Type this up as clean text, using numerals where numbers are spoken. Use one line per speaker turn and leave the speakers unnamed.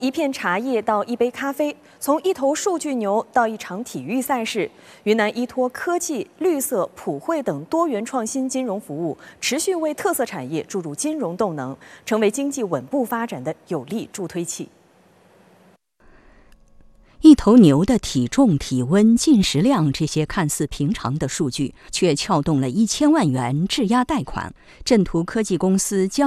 一片茶叶到一杯咖啡，从一头数据牛到一场体育赛事，云南依托科技、绿色、普惠等多元创新金融服务，持续为特色产业注入金融动能，成为经济稳步发展的有力助推器。
一头牛的体重、体温、进食量这些看似平常的数据，却撬动了1000万元质押贷款。正途科技公司将